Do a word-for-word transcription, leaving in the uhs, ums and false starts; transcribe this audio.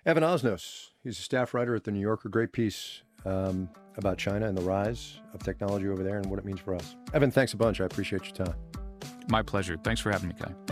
Evan Osnos, he's a staff writer at The New Yorker. Great piece um, about China and the rise of technology over there and what it means for us. Evan, thanks a bunch. I appreciate your time. My pleasure. Thanks for having me, Kai.